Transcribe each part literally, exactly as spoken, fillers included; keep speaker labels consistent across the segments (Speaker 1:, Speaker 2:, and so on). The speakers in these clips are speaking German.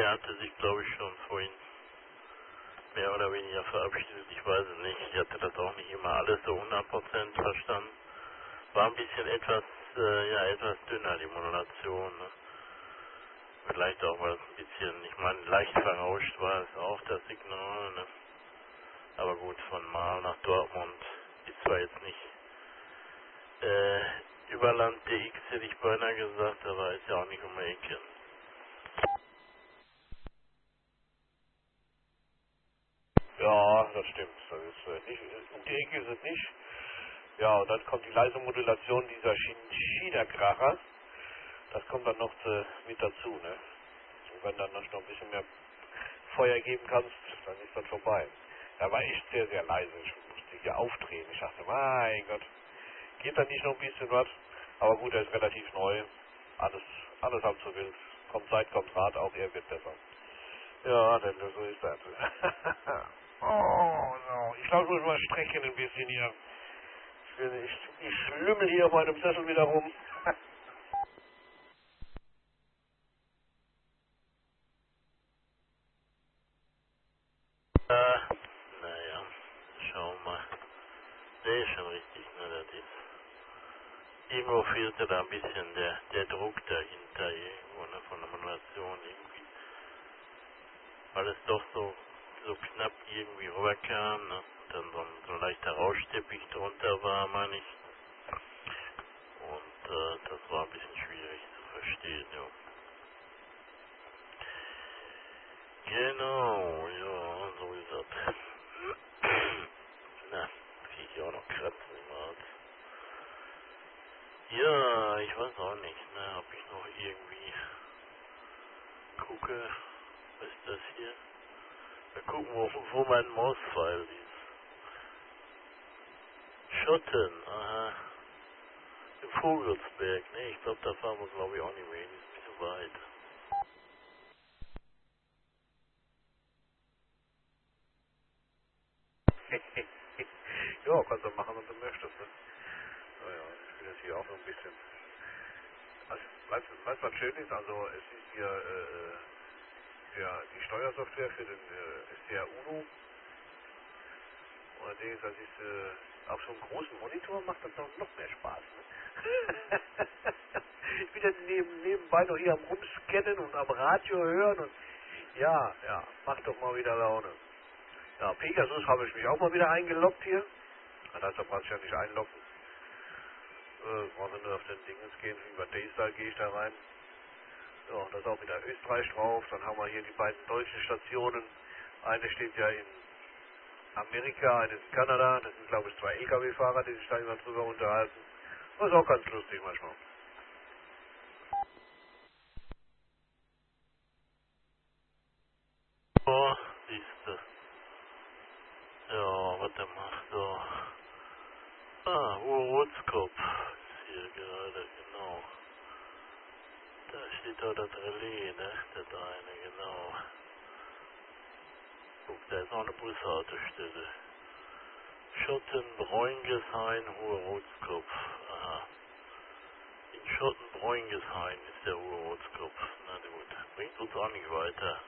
Speaker 1: der hatte sich, glaube ich, schon vorhin mehr oder weniger verabschiedet. Ich weiß es nicht. Ich hatte das auch nicht immer alles so hundert Prozent verstanden. War ein bisschen etwas, äh, ja, etwas dünner, die Modulation. Ne? Vielleicht auch, weil es ein bisschen, ich meine, leicht verrauscht war es auch, das Signal. Ne? Aber gut, von Mal nach Dortmund ist zwar jetzt nicht äh, Überland D X, hätte ich beinahe gesagt, aber ist ja auch nicht um die Ecke.
Speaker 2: Ja, das stimmt. Das ist, äh, nicht, um die Ecke ist es nicht. Ja, und dann kommt die leise Modulation dieser China-Kracher. Das kommt dann noch zu, mit dazu, ne? Und wenn dann noch ein bisschen mehr Feuer geben kannst, dann ist das vorbei. Da war echt sehr, sehr leise. Ich musste hier aufdrehen. Ich dachte, mein Gott, geht da nicht noch ein bisschen was? Aber gut, er ist relativ neu. Alles, alles halb so wild. Kommt Zeit, kommt Rat, auch er wird besser. Ja, denn so ist das. Oh, no. Ich glaube, ich muss mal strecken ein bisschen hier. Ich, bin, ich, ich schlümmel hier auf meinem Sessel wieder rum.
Speaker 1: Äh, naja, schauen wir mal. Nee, ist schon richtig, ne, das ist. Irgendwo fehlte da ein bisschen der, der Druck dahinter irgendwo, ne, von der Modulation irgendwie. Weil es doch so, so knapp irgendwie rüberkam, ne, und dann so ein, so ein leichter Rauschteppich drunter war, meine ich. Und, äh, das war ein bisschen schwierig zu verstehen, ja. Genau, ja, so ist das. Na, krieg ich auch noch Kratzen im Hals. Ja, ich weiß auch nicht, ne, ob ich noch irgendwie gucke, was ist das hier? Mal gucken, wo, wo mein Mauspfeil ist. Schotten, aha. Im Vogelsberg, ne, ich glaube, da fahren wir, glaube ich, auch nicht mehr hin, ist ein bisschen weit.
Speaker 2: Ja, kannst du machen, was du möchtest, ne? Naja, ich bin jetzt hier auch noch ein bisschen. Also, weißt du, weißt, was schön ist? Also, es ist hier, äh, der, die Steuersoftware für den, äh, ist der UNO. Und das ist, äh, auf so einem großen Monitor macht das noch, noch mehr Spaß, ne? Ich bin jetzt neben, nebenbei noch hier am Rumscannen und am Radio hören und, ja, ja, macht doch mal wieder Laune. Ja, Pegasus habe ich mich auch mal wieder eingeloggt hier. Da brauchst du ja nicht einloggen. Äh, brauchst du nur auf den Dingens gehen, über Daystar gehe ich da rein. Ja, da ist auch wieder Österreich drauf. Dann haben wir hier die beiden deutschen Stationen. Eine steht ja in Amerika, eine in Kanada. Das sind, glaube ich, zwei L K W-Fahrer, die sich da immer drüber unterhalten. Das ist auch ganz lustig manchmal.
Speaker 1: Oh, siehste. Ja, warte mal, so. Ah, Urotskop ist hier gerade, genau. Da steht da das Relais, ne, das eine, genau. Guck, da ist noch eine Bushaltestelle. Schotten, Bräungeshain, Hohe Rotskopf. Aha. In Schotten, Bräungeshain ist der Hohe Rotskopf. Na gut, bringt uns auch nicht weiter.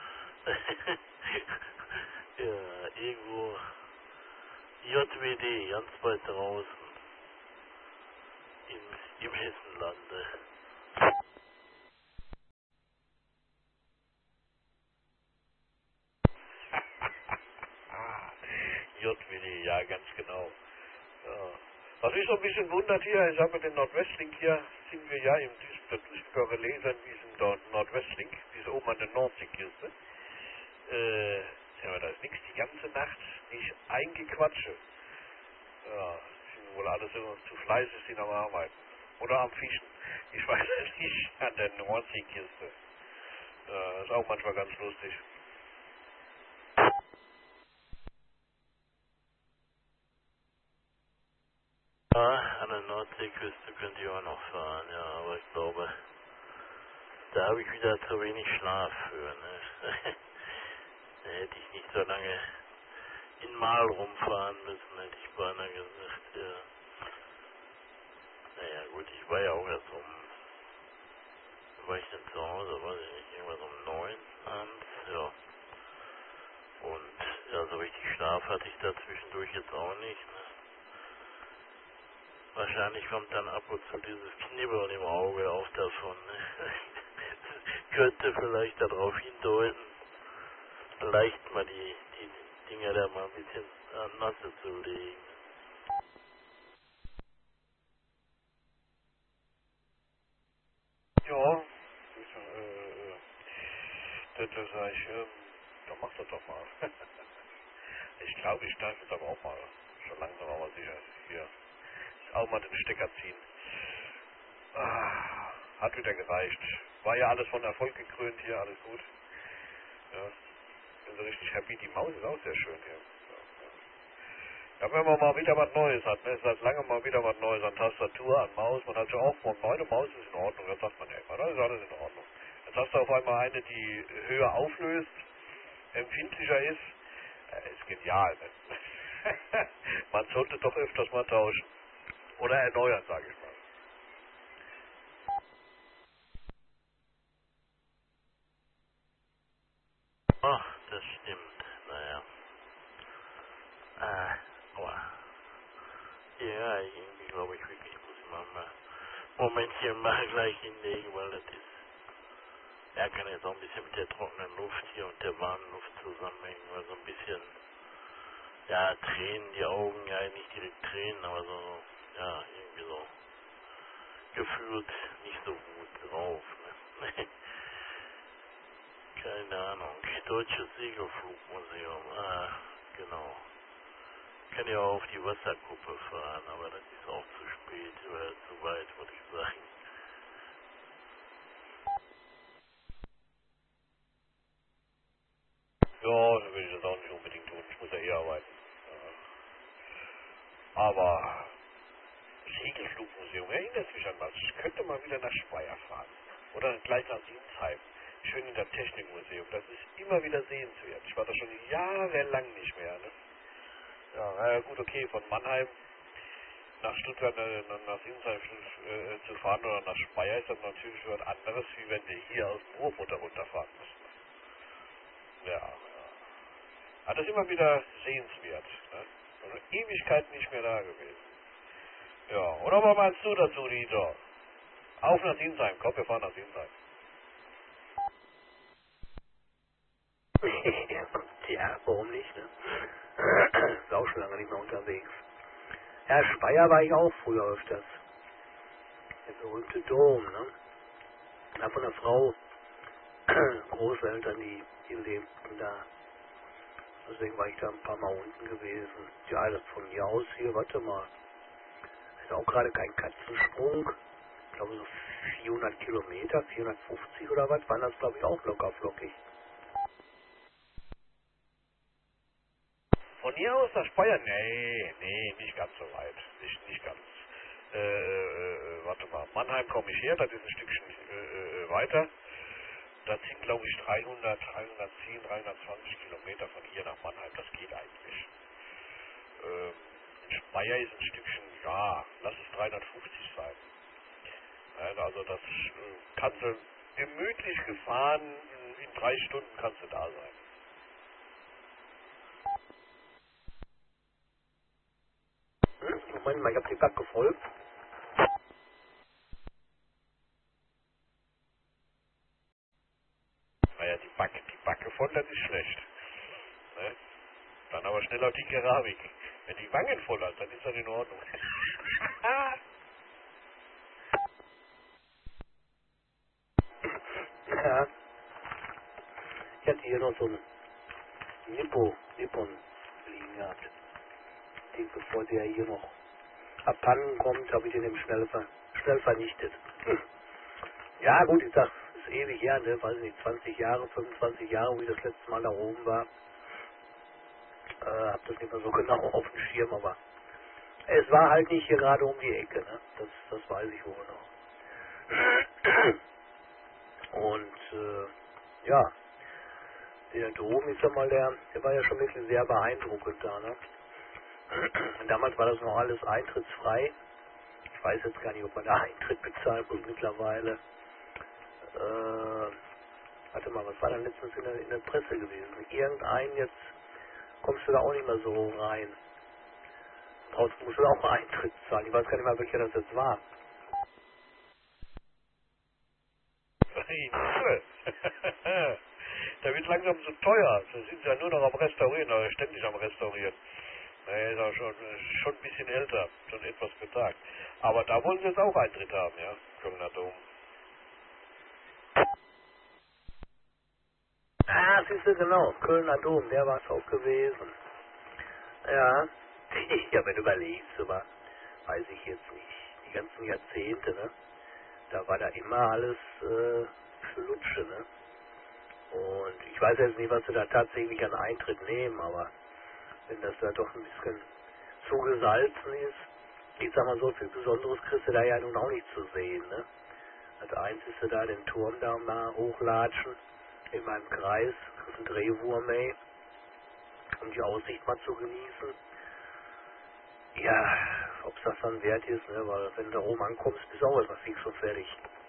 Speaker 1: Ja, irgendwo J W D, ganz weit draußen. Im, im Hessenlande.
Speaker 2: Ah, J W D, ja, ganz genau. Ja. Was mich so ein bisschen wundert hier, ich habe mit dem Nordwestlink hier, sind wir ja im Duisburg- der Duisburger Relais an diesem Nord- Nordwestlink, die ist oben an der Nordseeküste. Äh, ja, da ist nichts die ganze Nacht, nicht eingequatsche. Ja, sind wohl alle so zu fleißig, sind am Arbeiten. Oder am Fischen. Ich weiß es nicht, an der Nordseeküste. Ja, das ist auch manchmal ganz lustig.
Speaker 1: Ja, an der Nordseeküste könnte ich auch noch fahren, ja, aber ich glaube, da habe ich wieder zu wenig Schlaf für, ne? Da hätte ich nicht so lange in Mal rumfahren müssen, hätte ich beinahe gesagt, ja. Naja, gut, ich war ja auch erst um, wann war ich denn zu Hause, weiß ich nicht, irgendwas um neun, richtig Schlaf hatte ich da zwischendurch jetzt auch nicht. Ne? Wahrscheinlich kommt dann ab und zu dieses Knibbeln im Auge auf davon. Ne? Könnte vielleicht darauf hindeuten, leicht mal die, die Dinger da mal ein bisschen an Nasse zu legen.
Speaker 2: Ja, das, äh, das, das sag ich, ähm, dann mach das doch mal. Ich glaube, ich darf jetzt aber auch mal schon langsam aber sicher hier auch mal den Stecker ziehen. Ah, hat wieder gereicht. War ja alles von Erfolg gekrönt hier, alles gut. Ja, bin so richtig happy. Die Maus ist auch sehr schön hier. Ja, ja, wenn man mal wieder was Neues hat, ne? Seit langem mal wieder was Neues an Tastatur, an Maus. Man hat ja auch von meine Maus ist in Ordnung, das sagt man ja immer, das ist alles in Ordnung. Jetzt hast du auf einmal eine, die höher auflöst, empfindlicher ist. Äh, ist genial, ne? Man sollte doch öfters mal tauschen. Oder erneuern, sage ich mal.
Speaker 1: Ach, das stimmt. Naja. Ah, aber ja, irgendwie glaube ich wirklich, muss ich mal ein Momentchen mal gleich hinlegen, weil das ist, ja, kann jetzt auch ein bisschen mit der trockenen Luft hier und der warmen Luft zusammenhängen, weil so ein bisschen, ja, Tränen, die Augen, ja, nicht direkt Tränen, aber so, ja, irgendwie so gefühlt nicht so gut drauf, ne? Keine Ahnung. Deutsches Segelflugmuseum, ah, genau. Kann ja auch auf die Wasserkuppe fahren, aber das ist auch zu spät oder zu weit, würde ich sagen.
Speaker 2: Ja, das will ich das auch nicht unbedingt tun. Ich muss ja eh arbeiten. Ja. Aber Segelflugmuseum erinnert mich an was. Ich könnte mal wieder nach Speyer fahren. Oder gleich nach Sinsheim. Schön in das Technikmuseum. Das ist immer wieder sehenswert. Ich war da schon jahrelang nicht mehr. Ne? Ja, naja, gut, okay. Von Mannheim nach Stuttgart, äh, nach Sinsheim äh, zu fahren oder nach Speyer ist das natürlich was anderes, wie wenn wir hier aus dem Ruhrpott runterfahren müssen. Ja, ja. Ah, das ist immer wieder sehenswert. Ne? Also Ewigkeit nicht mehr da gewesen. Ja, oder was meinst du dazu, Dieter? Auf nach Sinsheim. Komm, wir fahren nach Sinsheim.
Speaker 3: Ja, warum nicht, ne? Ist auch schon lange nicht mehr unterwegs. Ja, Speyer war ich auch früher öfters. Der berühmte Dom, ne? Ja, von der Frau, Großeltern, die, die lebten da. Deswegen war ich da ein paar Mal unten gewesen. Ja, das von hier aus hier, warte mal. Ist auch gerade kein Katzensprung. Ich glaube so vierhundert Kilometer, vierhundertfünfzig oder was, waren das glaube ich auch locker flockig.
Speaker 2: Von hier aus nach Speyer? Nee, nee, nicht ganz so weit. Nicht, nicht ganz. Äh, äh, warte mal. Mannheim komme ich her, das ist ein Stückchen äh, äh, weiter. Das sind, glaube ich, dreihundert, dreihundertzehn, dreihundertzwanzig Kilometer von hier nach Mannheim. Das geht eigentlich. Ähm, Speyer ist ein Stückchen, ja, lass es dreihundertfünfzig sein. Ja, also das äh, kannst du gemütlich gefahren, in, in drei Stunden kannst du da sein.
Speaker 3: Hm? Moment mal, ich habe die Backe voll.
Speaker 2: Naja, die Backe, die Backe voll, das ist schlecht. Ne? Dann aber schnell auf die Keramik. Wenn die Wangen voll hat, dann ist das in Ordnung.
Speaker 3: Ja, ich hatte hier noch so ein Nippo, Nippon liegen gehabt. Den, bevor der hier noch abhanden kommt, habe ich den eben schnell, ver schnell vernichtet. Hm. Ja gut, ich sag, ist ewig her, ne? Weiß nicht, zwanzig Jahre, fünfundzwanzig Jahre, wo ich das letzte Mal da oben war. Äh, hab das nicht mehr so genau auf dem Schirm, aber es war halt nicht hier gerade um die Ecke, ne? Das, das weiß ich wohl noch. Und äh, ja, der Dom, ich sag mal, der, der war ja schon wirklich sehr beeindruckend da, ne? Damals war das noch alles eintrittsfrei. Ich weiß jetzt gar nicht, ob man da Eintritt bezahlt muss mittlerweile. Äh, warte mal, was war denn letztens in der, in der Presse gewesen? Irgendein jetzt kommst du da auch nicht mehr so rein. Brauchst, musst du auch Eintritt zahlen. Ich weiß gar nicht mal, welcher das jetzt war.
Speaker 2: Der wird langsam zu teuer. Da sind sie ja nur noch am Restaurieren, oder ständig am Restaurieren. Er ist auch schon, schon ein bisschen älter, schon etwas betagt. Aber da wollen sie jetzt auch Eintritt haben, ja, Kölner Dom.
Speaker 3: Ah, siehst du, genau, Kölner Dom, der war es auch gewesen. Ja, ja, wenn du überlegst, aber weiß ich jetzt nicht, die ganzen Jahrzehnte, ne, da war da immer alles äh, für Lutsche, ne. Und ich weiß jetzt nicht, was sie da tatsächlich an Eintritt nehmen, aber wenn das da doch ein bisschen zu gesalzen ist, ich sag mal so, viel Besonderes kriegst du da ja nun auch nicht zu sehen, ne. Als eins ist du da den Turm da mal hochlatschen, in meinem Kreis, das ist ein Drehwurm, ey, um die Aussicht mal zu genießen. Ja, ob es das dann wert ist, ne, weil wenn du da oben ankommst, bist du auch etwas fix und fertig.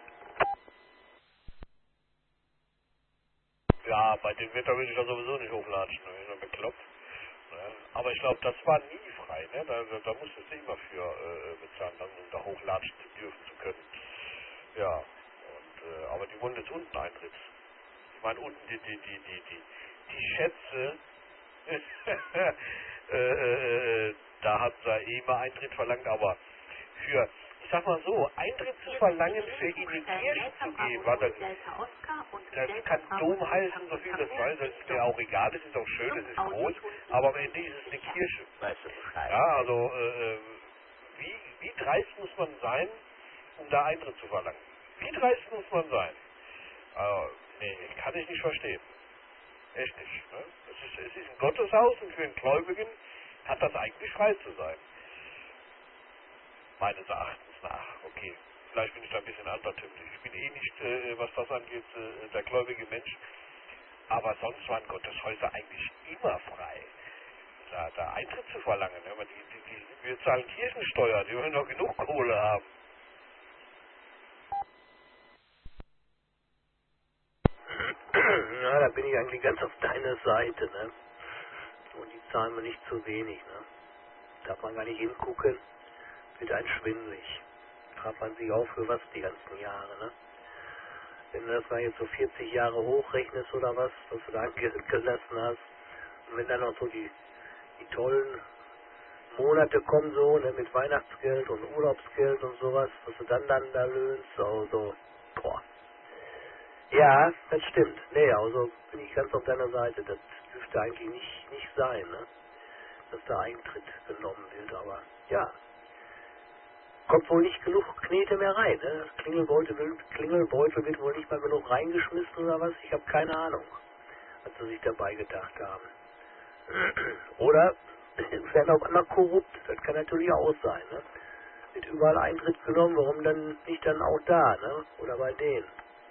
Speaker 2: Ja, bei dem Wetter will ich da sowieso nicht hochlatschen, da ist er bekloppt. Ne? Aber ich glaube, das war nie frei, ne? Da, da, da musstest du immer für äh, bezahlen, dann, um da hochlatschen zu dürfen zu können. Ja, und, äh, aber die wollen jetzt unten Eintritt. Ich meine, unten die, die, die, die, die, die Schätze, äh, äh, da hat sie eh mal Eintritt verlangt, aber für, ich sag mal so, Eintritt zu verlangen, für in die Kirche zu gehen, war das, das kann Dom heißen, so viel das weiß, das ist mir auch egal, das ist auch schön, das ist groß, aber am Ende ist es eine Kirche.
Speaker 3: Weißt du Bescheid?
Speaker 2: Ja, also, äh, wie, wie dreist muss man sein, um da Eintritt zu verlangen? Wie dreist muss man sein? Also, nee, kann ich nicht verstehen. Echt nicht. Ne? Es, ist, es ist ein Gotteshaus und für einen Gläubigen hat das eigentlich frei zu sein. Meines Erachtens nach. Okay, vielleicht bin ich da ein bisschen altertümlich. Ich bin eh nicht, äh, was das angeht, äh, der gläubige Mensch. Aber sonst waren Gotteshäuser eigentlich immer frei. Da, da Eintritt zu verlangen. Ne? Die, die, die, wir zahlen Kirchensteuer, die wollen doch genug Kohle haben.
Speaker 3: Ja, da bin ich eigentlich ganz auf deiner Seite, ne. Und die zahlen mir nicht zu wenig, ne. Darf man gar nicht hingucken, wird ein schwindelig. Fragt man sich auch für was die ganzen Jahre, ne. Wenn du das mal jetzt so vierzig Jahre hochrechnest oder was, was du da gelassen hast, und wenn dann noch so die, die tollen Monate kommen so, ne, mit Weihnachtsgeld und Urlaubsgeld und sowas, was du dann dann da löhnst, so, so, boah. Ja, das stimmt. Nee, also bin ich ganz auf deiner Seite. Das dürfte eigentlich nicht, nicht sein, ne? Dass da Eintritt genommen wird, aber ja. Kommt wohl nicht genug Knete mehr rein, ne? Das Klingelbeutel, wird- Klingelbeutel wird wohl nicht mal genug reingeschmissen oder was? Ich habe keine Ahnung, was sie sich dabei gedacht haben. Oder es werden auch immer korrupt, das kann natürlich auch sein, ne? Wird überall Eintritt genommen, warum dann nicht dann auch da, ne? Oder bei denen.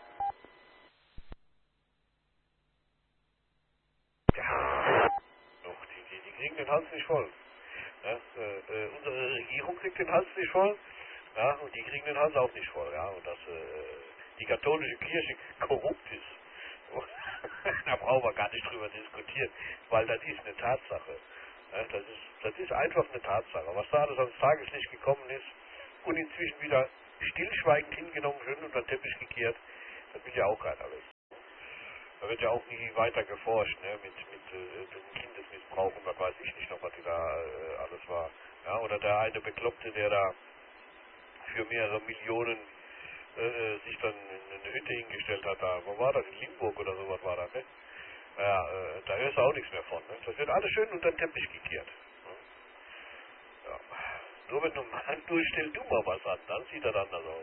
Speaker 2: Ja, doch, die, die, die kriegen den Hals nicht voll. Ja, äh, äh, unsere Regierung kriegt den Hals nicht voll, ja, und die kriegen den Hals auch nicht voll, ja, und dass äh, die katholische Kirche korrupt ist, da brauchen wir gar nicht drüber diskutieren, weil das ist eine Tatsache. Ja, das ist, das ist einfach eine Tatsache. Was da alles ans Tageslicht gekommen ist und inzwischen wieder stillschweigend hingenommen wird und unter den Teppich gekehrt, das will ja auch keiner wissen. Da wird ja auch nie weiter geforscht, ne, mit, mit äh, dem Kindesmissbrauch und was weiß ich nicht noch, was die da äh, alles war. Ja, oder der eine Bekloppte, der da für mehrere Millionen äh, äh, sich dann in eine Hütte hingestellt hat, da, wo war das, in Limburg oder sowas war das, ne? Ja, äh, da hörst du auch nichts mehr von, ne? Das wird alles schön unter den Teppich gekehrt. Ne? Ja. Nur wenn du mal durchstellst, du mal was an, dann sieht das anders aus.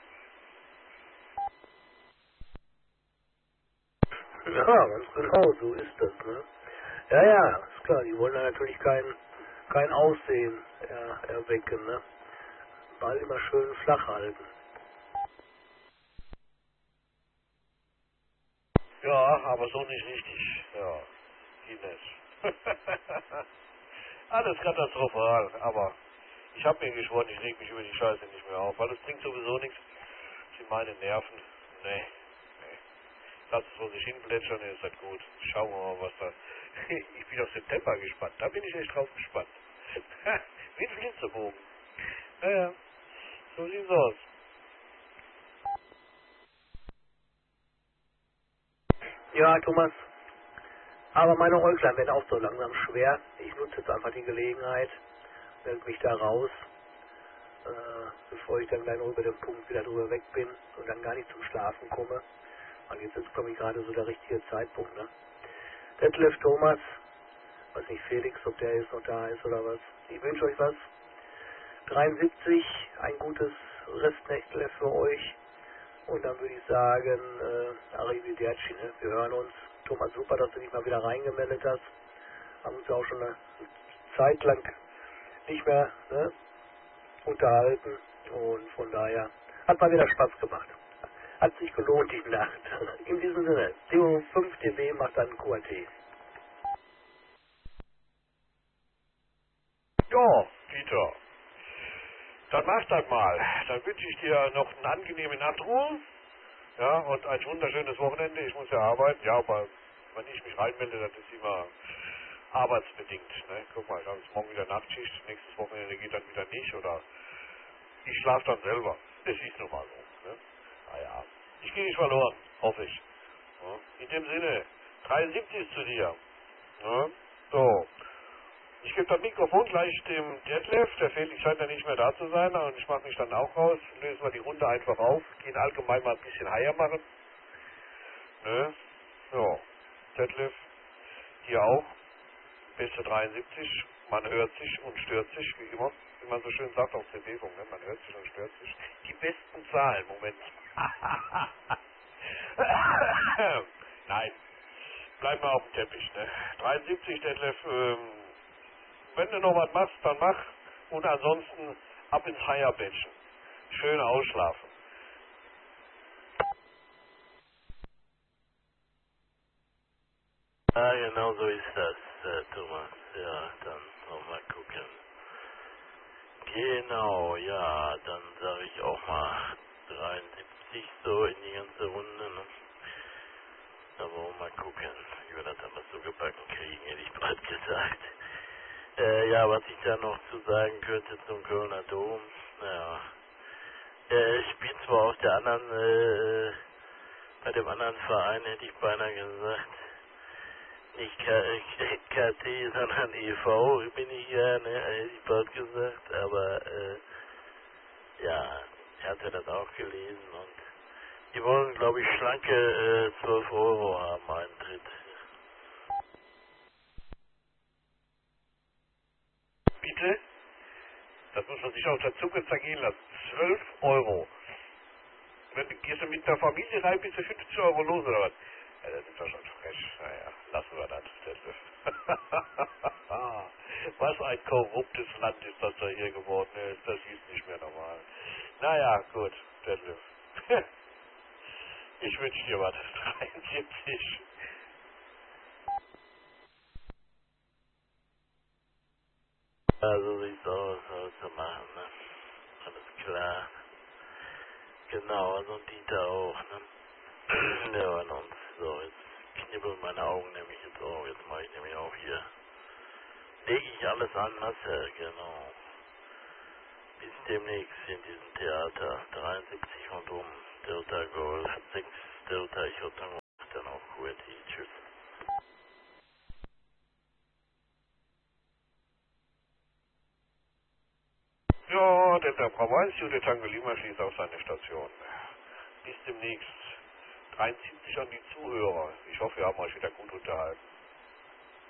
Speaker 3: Ja, ganz genau, so ist das, ne? Ja, ja, ist klar, die wollen da natürlich kein, kein Aussehen er, erwecken, ne? Ball immer schön flach halten.
Speaker 2: Ja, aber so nicht richtig. Ja, Ines. Alles katastrophal, aber ich habe mir geschworen, ich reg mich über die Scheiße nicht mehr auf, weil es bringt sowieso nichts. Sie meine Nerven. Nee, nee. lass es vor sich hin plätschern, ist das gut. Schauen wir mal, was da... Ich bin auf September gespannt, da bin ich echt drauf gespannt. Wie ein Flitzebogen. Naja, so sieht's aus.
Speaker 3: Ja, Thomas. Aber meine Äuglein werden auch so langsam schwer. Ich nutze jetzt einfach die Gelegenheit, melde mich da raus, äh, bevor ich dann gleich noch über den Punkt wieder drüber weg bin und dann gar nicht zum Schlafen komme. Und jetzt ist, glaube ich, gerade so der richtige Zeitpunkt, ne? Detlef, Thomas, weiß nicht, Felix, ob der jetzt noch da ist oder was. Ich wünsche euch was. dreiundsiebzig, ein gutes Restnächtle für euch. Und dann würde ich sagen, äh, Arrivederci, ne? Wir hören uns. Thomas, super, dass du dich mal wieder reingemeldet hast. Haben uns ja auch schon eine Zeit lang nicht mehr, ne, unterhalten. Und von daher hat mal wieder Spaß gemacht. Hat sich gelohnt, die Nacht. In diesem Sinne, D O fünf D B macht dann Q A T.
Speaker 2: Ja, Peter. Dann mach das mal. Dann wünsche ich dir noch eine angenehme Nachtruhe. Ja, und ein wunderschönes Wochenende. Ich muss ja arbeiten. Ja, aber wenn ich mich reinmelde, das ist immer arbeitsbedingt. Ne? Guck mal, ich habe jetzt morgen wieder Nachtschicht. Nächstes Wochenende geht dann wieder nicht. Oder ich schlafe dann selber. Das ist nun mal so. Ne? Naja, ich gehe nicht verloren. Hoffe ich. Ja? In dem Sinne, dreiundsiebzig zu dir. Ja? So. Ich gebe das Mikrofon gleich dem Detlef, der Felix scheint ja nicht mehr da zu sein, und ich mache mich dann auch raus, lösen wir die Runde einfach auf, gehen allgemein mal ein bisschen higher machen. Ne? So, Detlef, hier auch, beste dreiundsiebzig, man hört sich und stört sich, wie immer, wie man so schön sagt auf C D-Funk, ne? Man hört sich und stört sich. Die besten Zahlen, Moment. Nein, bleib mal auf dem Teppich, ne? dreiundsiebzig, Detlef, ähm, wenn du noch was machst, dann mach. Und ansonsten ab ins Higher-Bettchen. Schön ausschlafen.
Speaker 1: Ja, genau so ist das, äh, Thomas. Ja, dann noch mal gucken. Genau, ja, dann sage ich auch mal dreiundsiebzig so in die ganze Runde. Ne? Da wollen wir mal gucken, wie wir das aber so gebacken kriegen, hätte ich bald gesagt. Äh, ja, was ich da noch zu sagen könnte zum Kölner Dom, naja, äh, ich spiele zwar auf der anderen, äh, bei dem anderen Verein hätte ich beinahe gesagt, nicht K T, sondern E V bin ich ja, ne, hätte ich bald gesagt, aber, äh, ja, ich hatte das auch gelesen und die wollen, glaube ich, schlanke äh, zwölf Euro haben, Eintritt.
Speaker 2: Bitte? Das muss man sich auf der Zunge zergehen lassen. zwölf Euro. Wenn du gehst du mit einer Familie rein, bist du fünfzig Euro los oder was? Ja, das ist doch schon frech. Naja, lassen wir das. Was ein korruptes Land ist das da hier geworden ist. Das ist nicht mehr normal. Naja, gut, Detlef. Ich wünsche dir was. dreiundsiebzig.
Speaker 1: Ja, so sieht's aus, was zu machen, ne? Alles klar. Genau, also Dieter auch, ne? Wir hören uns. So, jetzt knibbeln meine Augen nämlich jetzt auch. Jetzt mache ich nämlich auch hier. Lege ich alles an Masse, genau. Bis demnächst in diesem Theater. dreiundsiebzig rundum. Delta Golf sechs, Delta Echo Tango, dann auch Q R T. Tschüss.
Speaker 2: Ja, der Brauereisio, der Tango Lima schließt auf seine Station. Bis demnächst. dreiundsiebzig an die Zuhörer. Ich hoffe, wir haben euch wieder gut unterhalten.